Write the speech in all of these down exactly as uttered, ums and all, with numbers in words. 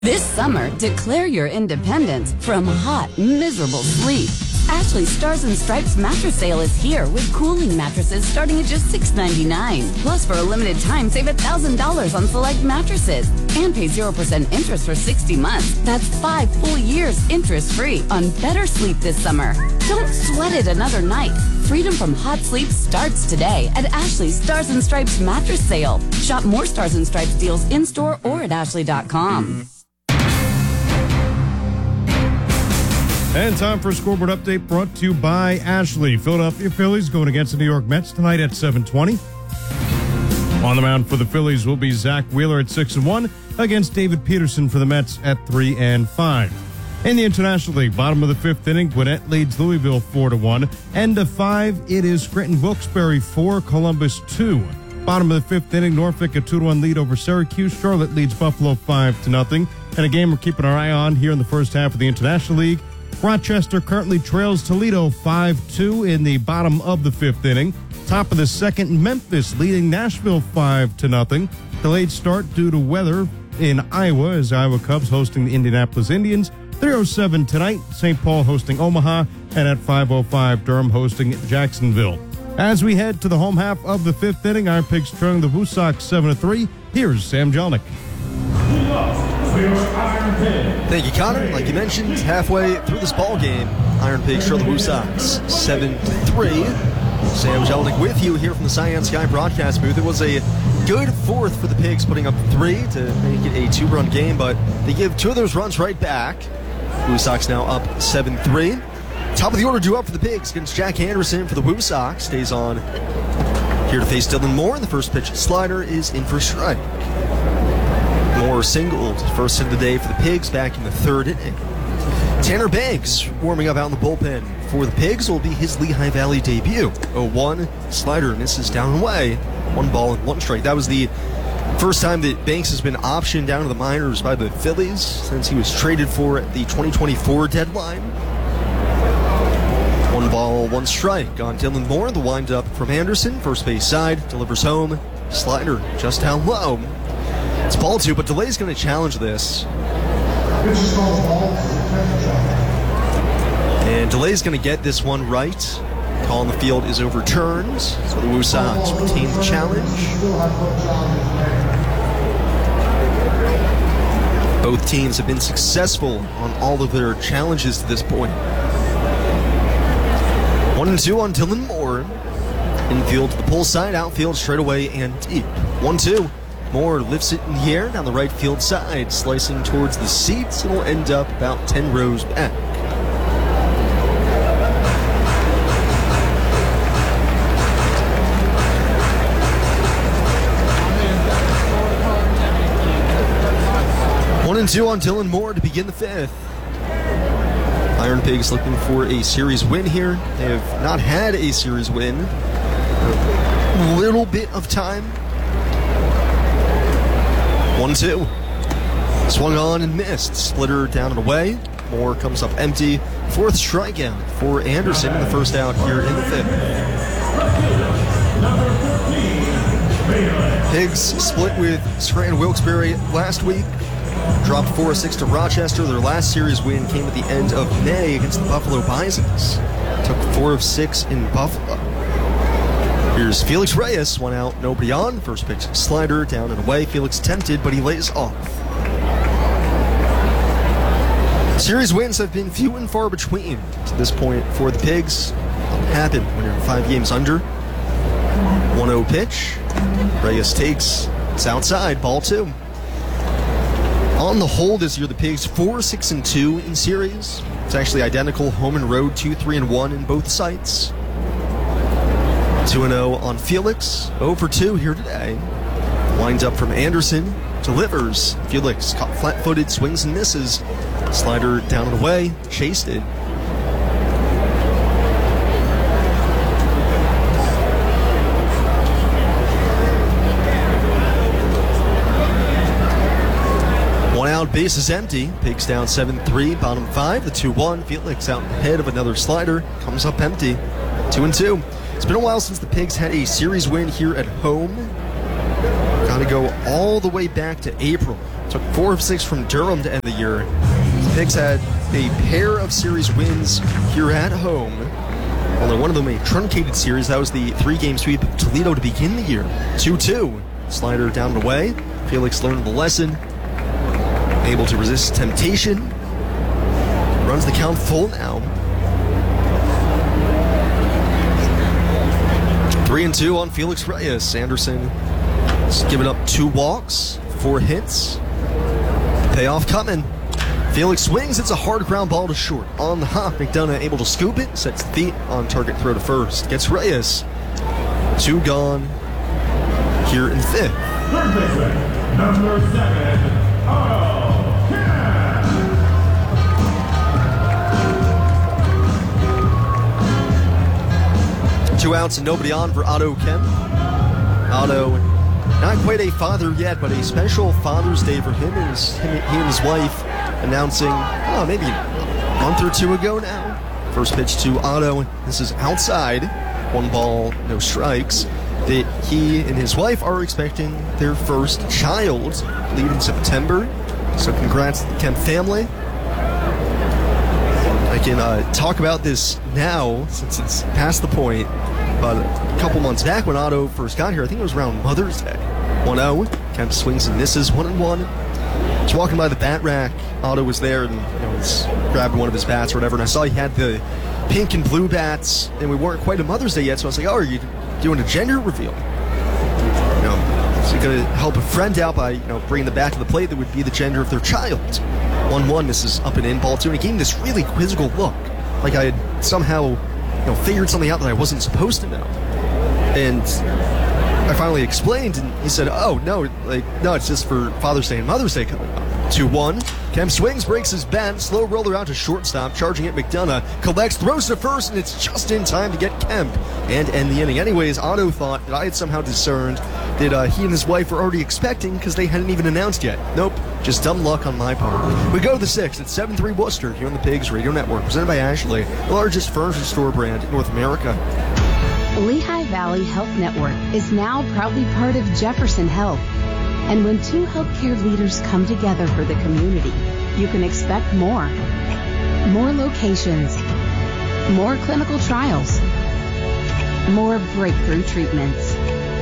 This summer, declare your independence from hot, miserable sleep. Ashley Stars and Stripes mattress sale is here with cooling mattresses starting at just six ninety-nine. Plus, for a limited time, save one thousand dollars on select mattresses and pay zero percent interest for sixty months. That's five full years interest-free on better sleep this summer. Don't sweat it another night. Freedom from hot sleep starts today at Ashley Stars and Stripes mattress sale. Shop more Stars and Stripes deals in-store or at ashley dot com. And time for a scoreboard update brought to you by Ashley. Philadelphia Phillies going against the New York Mets tonight at seven twenty. On the mound for the Phillies will be Zach Wheeler at six and one against David Peterson for the Mets at three and five. In the International League, bottom of the fifth inning, Gwinnett leads Louisville four to one. End of five, it is Scranton Wilkes-Barre four, Columbus two. Bottom of the fifth inning, Norfolk a two to one lead over Syracuse. Charlotte leads Buffalo five to nothing. And a game we're keeping our eye on here in the first half of the International League. Rochester currently trails Toledo five two in the bottom of the fifth inning. Top of the second, Memphis leading Nashville five to nothing. Delayed start due to weather in Iowa as Iowa Cubs hosting the Indianapolis Indians. three oh seven tonight, Saint Paul hosting Omaha, and at five oh five, Durham hosting Jacksonville. As we head to the home half of the fifth inning, Iron Pigs trailing the Woo Sox seven to three. Here's Sam Jelnick. Thank you, Connor. Like you mentioned, halfway through this ball game, Iron Pigs trail the Woo Sox seven to three. Sam Jelnick with you here from the Cyan Sky broadcast booth. It was a good fourth for the Pigs, putting up three to make it a two-run game, but they give two of those runs right back. Woo Sox now up seven three. Top of the order due up for the Pigs against Jack Anderson for the Woo Sox. Stays on here to face Dylan Moore. The first pitch slider is in for strike. Moore singled, first hit of the day for the Pigs back in the third inning. Tanner Banks warming up out in the bullpen for the Pigs will be his Lehigh Valley debut. oh one, slider misses down and away. One ball and one strike. That was the first time that Banks has been optioned down to the minors by the Phillies since he was traded for at the twenty twenty-four deadline. One ball, one strike on Dylan Moore. The windup from Anderson, first base side, delivers home. Slider just down low. It's ball two, but DeLay's going to challenge this. And DeLay's going to get this one right. Call on the field is overturned, so the Woo Sox retain the challenge. Both teams have been successful on all of their challenges to this point. One and two on Dylan Moore. Infield to the pull side, outfield straight away and deep. One two. Moore lifts it in the air down the right field side, slicing towards the seats. It'll end up about ten rows back. One and two on Dylan Moore to begin the fifth. Iron Pigs looking for a series win here. They have not had a series win. A little bit of time. one two. Swung on and missed. Splitter down and away. Moore comes up empty. Fourth strikeout for Anderson in the first out here in the fifth. Pigs split with Scranton Wilkes-Barre last week. Dropped four six to Rochester. Their last series win came at the end of May against the Buffalo Bisons. Took four of six in Buffalo. Here's Felix Reyes, one out, nobody on. First pitch slider, down and away. Felix tempted, but he lays off. Series wins have been few and far between to this point for the Pigs. Happened when you're five games under. one oh pitch. Reyes takes. It's outside, ball two. On the whole this year, the Pigs four six and two in series. It's actually identical home and road, two three and one in both sites. two and oh on Felix, oh for two here today. Winds up from Anderson, delivers. Felix caught flat-footed, swings and misses. Slider down and away, chased it. One out, base is empty. Pigs down seven three, bottom five, the two one. Felix out ahead of another slider, comes up empty. two and two. It's been a while since the Pigs had a series win here at home. Got to go all the way back to April. Took four of six from Durham to end the year. The Pigs had a pair of series wins here at home. Although one of them a truncated series. That was the three-game sweep of Toledo to begin the year. two two. Slider down and away. Felix learned the lesson. Able to resist temptation. Runs the count full now. Three and two on Felix Reyes. Anderson has given up two walks, four hits. Payoff coming. Felix swings. It's a hard ground ball to short. On the hop, McDonough able to scoop it. Sets the feet on target throw to first. Gets Reyes. Two gone here in fifth. Third baseman, number seven, Otto Kemp. Two outs and nobody on for Otto Kemp. Otto, not quite a father yet, but a special Father's Day for him and his, him, he and his wife, announcing, oh, maybe a month or two ago now. First pitch to Otto. This is outside. One ball, no strikes. That he and his wife are expecting their first child, I believe in September. So congrats to the Kemp family. I can uh, talk about this now since it's past the point. But a couple months back when Otto first got here, I think it was around Mother's Day. one oh. Kemp swings and misses one and one. Just walking by the bat rack, Otto was there and you know was grabbing one of his bats or whatever, and I saw he had the pink and blue bats, and we weren't quite at Mother's Day yet, so I was like, oh, are you doing a gender reveal? You know, so you're going to help a friend out by, you know, bringing the bat to the plate that would be the gender of their child. one one, this is up and in, ball two, and he gave me this really quizzical look, like I had somehow, you know, figured something out that I wasn't supposed to know. And I finally explained, and he said, oh, no, like, no, it's just for Father's Day and Mother's Day coming up. two one. Kemp swings, breaks his bat, slow roller out to shortstop, charging it McDonough, collects, throws to first, and it's just in time to get Kemp and end the inning. Anyways, Otto thought that I had somehow discerned that uh, he and his wife were already expecting because they hadn't even announced yet. Nope, just dumb luck on my part. We go to the sixth at seven three Worcester here on the Pigs Radio Network, presented by Ashley, the largest furniture store brand in North America. Lehigh Valley Health Network is now proudly part of Jefferson Health. And when two healthcare leaders come together for the community, you can expect more. More locations, more clinical trials, more breakthrough treatments.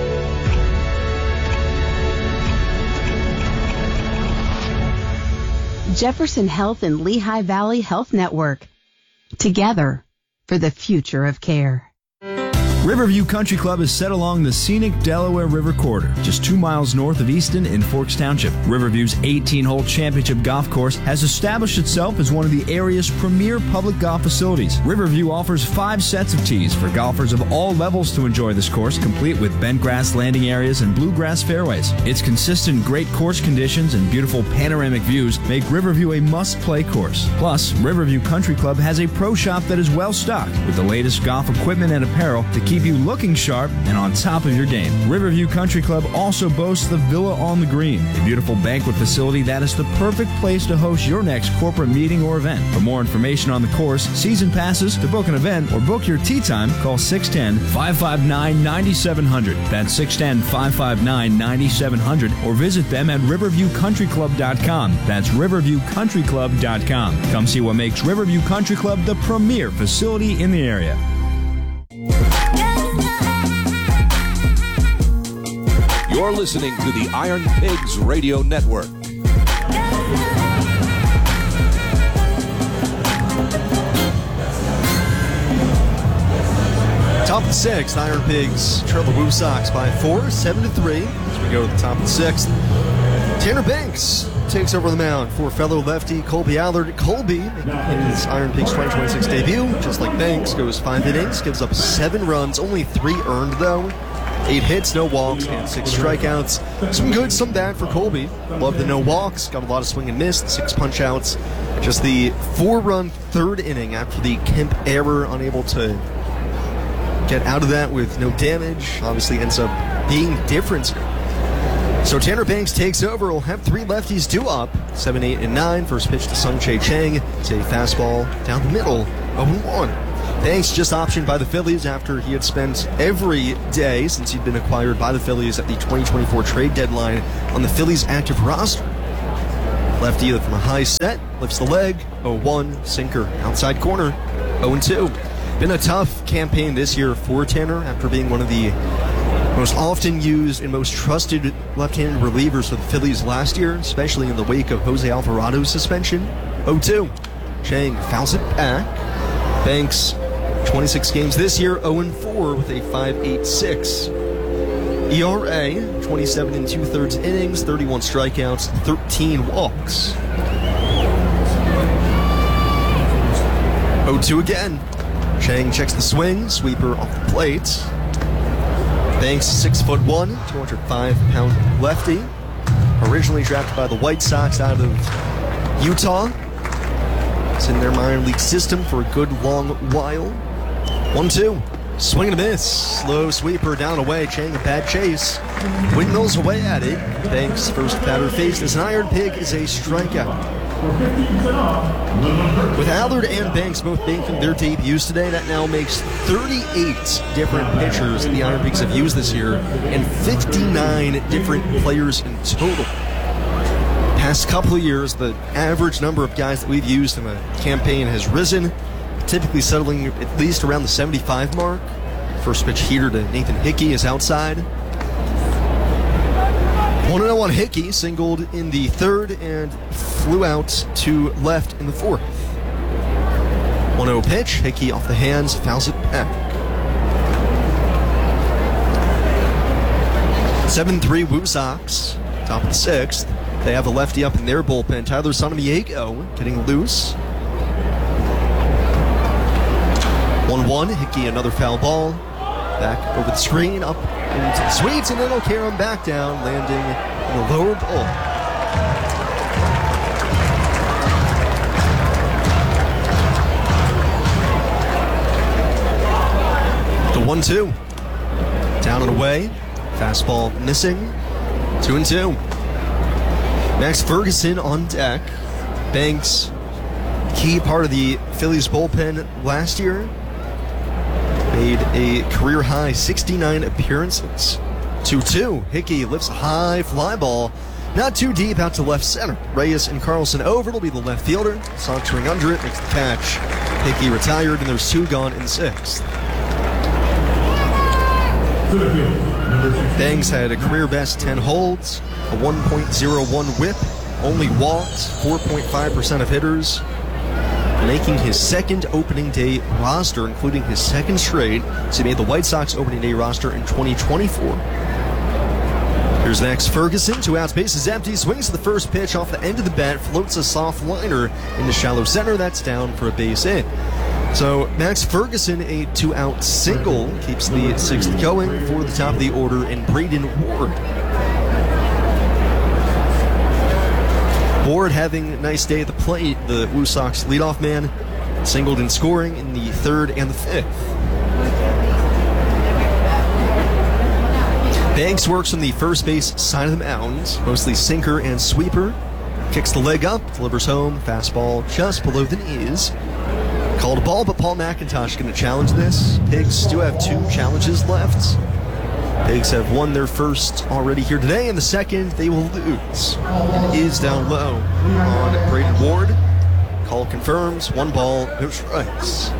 Jefferson Health and Lehigh Valley Health Network. Together for the future of care. Riverview Country Club is set along the scenic Delaware River corridor, just two miles north of Easton in Forks Township. Riverview's eighteen-hole championship golf course has established itself as one of the area's premier public golf facilities. Riverview offers five sets of tees for golfers of all levels to enjoy this course, complete with bent grass landing areas and bluegrass fairways. Its consistent great course conditions and beautiful panoramic views make Riverview a must-play course. Plus, Riverview Country Club has a pro shop that is well-stocked with the latest golf equipment and apparel to keep you looking sharp and on top of your game. Riverview Country Club also boasts the Villa on the Green, a beautiful banquet facility that is the perfect place to host your next corporate meeting or event. For more information on the course, season passes, to book an event, or book your tee time, call six one zero, five five nine, nine seven zero zero. That's six one zero, five five nine, nine seven zero zero, or visit them at riverview country club dot com. That's riverview country club dot com. Come see what makes Riverview Country Club the premier facility in the area. You're listening to the Iron Pigs Radio Network. Top of the sixth, Iron Pigs trail the Woo Sox by four, seven to three. As we go to the top of the sixth, Tanner Banks takes over the mound for fellow lefty Colby Allard. Colby, in his Iron Pigs twenty twenty-six debut, just like Banks, goes five innings, gives up seven runs, only three earned though. Eight hits, no walks, and six strikeouts. Some good, some bad for Colby. Love the no walks, got a lot of swing and miss, six punch outs. Just the four-run third inning after the Kemp error, unable to get out of that with no damage. Obviously ends up being the difference here. So Tanner Banks takes over. We'll have three lefties due up, seven, eight, and nine. First pitch to Sung Chae Chang. It's a fastball down the middle, oh one. Banks just optioned by the Phillies after he had spent every day since he'd been acquired by the Phillies at the twenty twenty-four trade deadline on the Phillies' active roster. Lefty from a high set, lifts the leg, oh one, sinker, outside corner, oh two. Been a tough campaign this year for Tanner after being one of the most often used and most trusted left-handed relievers for the Phillies last year, especially in the wake of Jose Alvarado's suspension. oh two. Chang fouls it back. Banks, twenty-six games this year, oh four with a five point eight six. E R A, twenty-seven and two-thirds innings, thirty-one strikeouts, thirteen walks. oh two again. Chang checks the swing, sweeper off the plate. Banks, six foot one, two hundred five pound lefty. Originally drafted by the White Sox out of Utah. It's in their minor league system for a good long while. one two. Swing and a miss. Slow sweeper down away. Chang a bad chase. Windmills away at it. Banks' first batter faced as an Iron Pig is a strikeout. With Allard and Banks both making their debuts today, that now makes thirty-eight different pitchers the Iron Pigs have used this year and fifty-nine different players in total. Past couple of years, the average number of guys that we've used in a campaign has risen, typically settling at least around the seventy-five mark. First pitch heater to Nathan Hickey is outside. one oh on Hickey, singled in the third and flew out to left in the fourth. one oh pitch, Hickey off the hands, fouls it back. seven three Woo Sox, top of the sixth. They have the lefty up in their bullpen. Tyler Sanamiego getting loose. one one, Hickey another foul ball. Back over the screen, up into the sweets, and then it'll carry him back down, landing in the lower bowl. The one two. Down and away. Fastball missing. Two and two. Max Ferguson on deck. Banks, key part of the Phillies bullpen last year. Made a career-high sixty-nine appearances. two two. Hickey lifts a high fly ball. Not too deep out to left center. Reyes and Carlson over. It'll be the left fielder. Sauntering under it. Makes the catch. Hickey retired, and there's two gone in the sixth. Banks had a career-best ten holds. A one point oh one whip. Only walked. four point five percent of hitters. Making his second opening day roster, including his second straight. So he made the White Sox opening day roster in twenty twenty-four. Here's Max Ferguson, two outs, bases empty, swings to the first pitch off the end of the bat, floats a soft liner into shallow center. That's down for a base hit. So Max Ferguson, a two-out single, keeps the sixth going for the top of the order, and Braden Ward. Ward having a nice day at the plate. The Woo Sox leadoff man singled in scoring in the third and the fifth. Banks works on the first base side of the mound, mostly sinker and sweeper. Kicks the leg up, delivers home, fastball just below the knees. Called a ball, but Paul McIntosh going to challenge this. Pigs do have two challenges left. Pigs have won their first already here today, and the second they will lose. It is down low on Braden Ward. Call confirms, one ball, no strikes.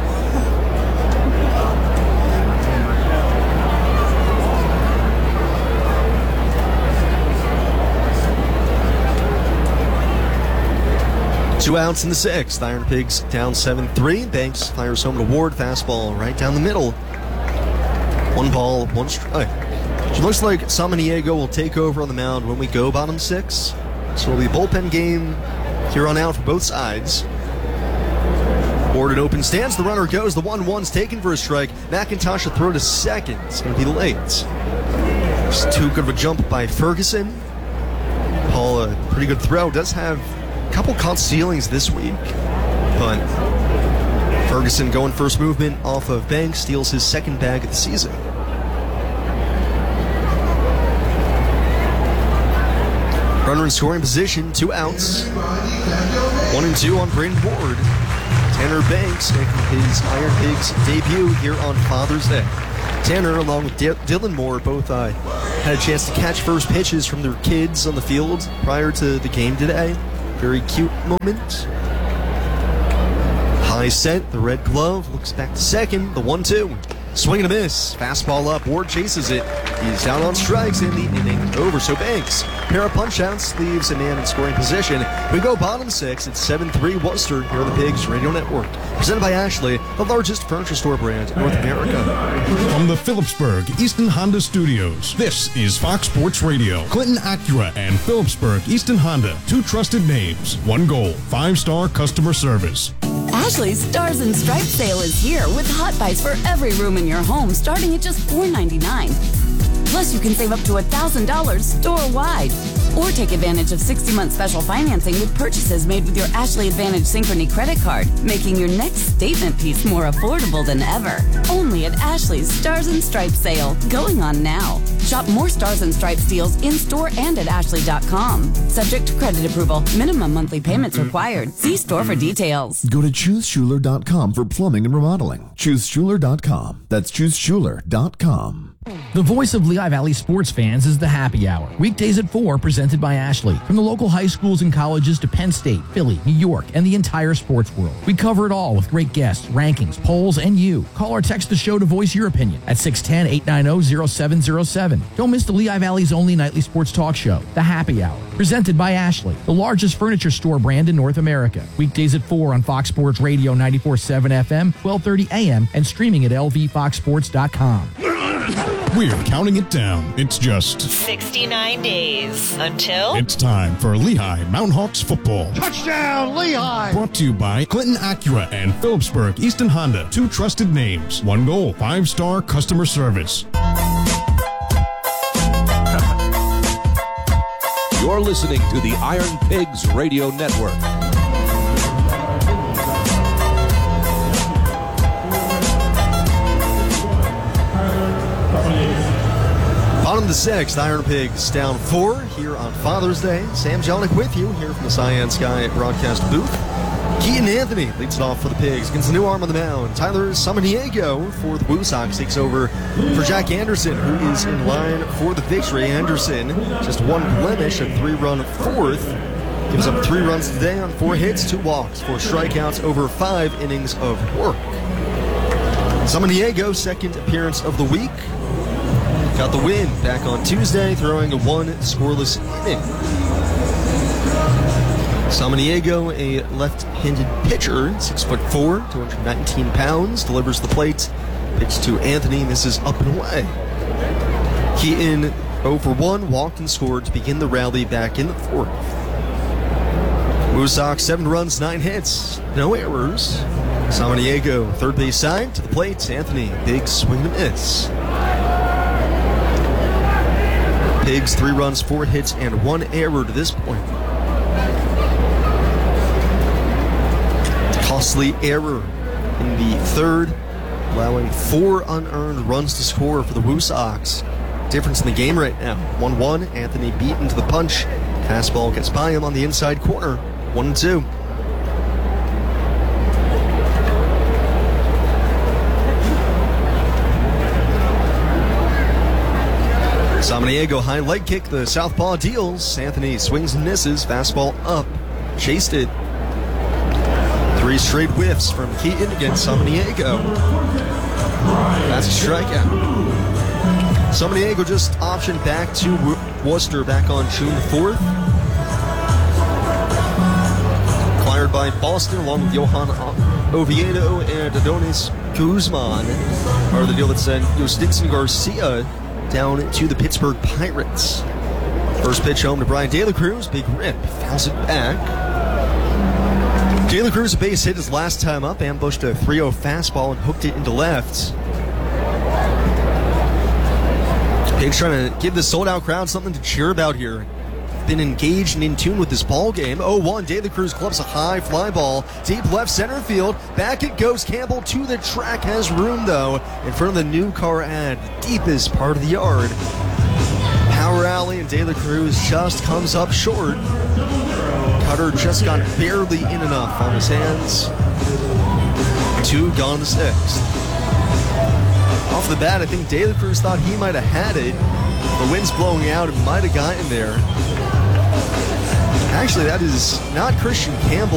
Two outs in the sixth. Iron Pigs down seven three. Banks fires home to Ward. Fastball right down the middle. One ball, one strike. It looks like Samaniego will take over on the mound when we go bottom six. So it'll be a bullpen game here on out for both sides. Ward in open stance. The runner goes. The one one's taken for a strike. McIntosh will throw to second. It's going to be late. Just too good of a jump by Ferguson. Paul, a pretty good throw. Does have a couple caught ceilings this week. But Ferguson going first movement off of Banks. Steals his second bag of the season. Runner in scoring position, two outs. One and two on Braden Ward. Tanner Banks making his Iron Pigs debut here on Father's Day. Tanner, along with D- Dylan Moore, both uh, had a chance to catch first pitches from their kids on the field prior to the game today. Very cute moment. High set, the red glove, looks back to second, the one two. Swing and a miss, fastball up, Ward chases it. He's down on strikes in the inning over. So Banks, pair of punch-outs, leaves a man in scoring position. We go bottom six, it's seven three Worcester here on the Pigs Radio Network. Presented by Ashley, the largest furniture store brand in North America. From the Phillipsburg Easton Honda Studios, this is Fox Sports Radio. Clinton Acura and Phillipsburg Easton Honda, two trusted names, one goal, five-star customer service. Ashley's Stars and Stripes sale is here with hot buys for every room in your home starting at just four ninety-nine. Plus, you can save up to one thousand dollars store-wide. Or take advantage of sixty-month special financing with purchases made with your Ashley Advantage Synchrony credit card, making your next statement piece more affordable than ever. Only at Ashley's Stars and Stripes sale, going on now. Shop more Stars and Stripes deals in-store and at ashley dot com. Subject to credit approval. Minimum monthly payments required. See store for details. Go to choose schuler dot com for plumbing and remodeling. choose schuler dot com. That's choose schuler dot com. The voice of Lehigh Valley sports fans is the Happy Hour. Weekdays at four, presented by Ashley. From the local high schools and colleges to Penn State, Philly, New York, and the entire sports world. We cover it all with great guests, rankings, polls, and you. Call or text the show to voice your opinion at six one zero, eight nine zero, zero seven zero seven. Don't miss the Lehigh Valley's only nightly sports talk show, The Happy Hour. Presented by Ashley, the largest furniture store brand in North America. Weekdays at four on Fox Sports Radio ninety-four point seven F M, twelve thirty A M, and streaming at L V fox sports dot com. We're counting it down. It's just sixty-nine days until it's time for Lehigh Mountain Hawks football. Touchdown, Lehigh! Brought to you by Clinton Acura and Phillipsburg Easton Honda, two trusted names, one goal, five-star customer service. You're listening to the Iron Pigs Radio Network. Bottom of the sixth, Iron Pigs down four here on Father's Day. Sam Jelinek with you here from the Cyan Sky broadcast booth. Keaton Anthony leads it off for the Pigs against the new arm on the mound. Tyler Samaniego for the Woo Sox takes over for Jack Anderson, who is in line for the victory. Anderson, just one blemish, a three-run fourth. Gives up three runs today on four hits, two walks, four strikeouts over five innings of work. Samaniego, second appearance of the week. Got the win back on Tuesday, throwing a one scoreless inning. Samaniego, a left-handed pitcher, six foot four, two hundred nineteen pounds, delivers the plate. Pitch to Anthony, misses up and away. Keaton, oh for one, walked and scored to begin the rally back in the fourth. Woo Sox, seven runs, nine hits, no errors. Samaniego, third base side, to the plate. Anthony, big swing and a miss. Pigs, three runs, four hits, and one error to this point. Costly error in the third, allowing four unearned runs to score for the Woo Sox. Difference in the game right now. one one, Anthony beaten to the punch. Fastball gets by him on the inside corner. one and two. Samaniego, high leg kick, the southpaw deals. Anthony swings and misses, fastball up, chased it. Three straight whiffs from Keaton against Samaniego. That's a strikeout. Samaniego just optioned back to Worcester back on June fourth. Acquired by Boston along with Johan Oviedo and Adonis Guzman. Part of the deal that sent Justinson Garcia down to the Pittsburgh Pirates. First pitch home to Brian De La Cruz. Big rip. Fouls it back. De La Cruz, a base hit his last time up. Ambushed a three oh fastball and hooked it into left. Pigs trying to give the sold-out crowd something to cheer about here. Been engaged and in tune with this ball game. oh one, De La Cruz clubs a high fly ball. Deep left center field. Back it goes. Campbell to the track. Has room, though, in front of the new car ad. Deepest part of the yard. Power alley, and De La Cruz just comes up short. Cutter just got barely in enough on his hands. Two gone in the sixth. Off the bat, I think De La Cruz thought he might have had it. The wind's blowing out. It might have gotten there. Actually, that is not Christian Campbell.